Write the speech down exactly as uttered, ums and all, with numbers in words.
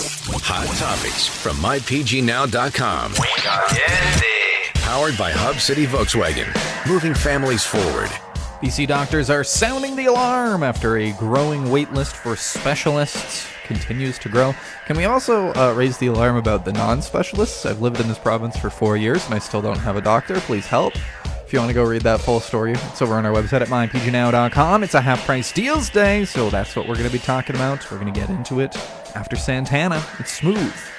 Hot topics from my p g now dot com. Powered by Hub City Volkswagen. Moving families forward. B C doctors are sounding the alarm after a growing wait list for specialists continues to grow. Can we also uh, raise the alarm about the non-specialists? I've lived in this province for four years and I still don't have a doctor. Please help. If you want to go read that full story, it's over on our website at my p g now dot com. It's a half-price deals day, so that's what we're going to be talking about. We're going to get into it after Santana. It's Smooth.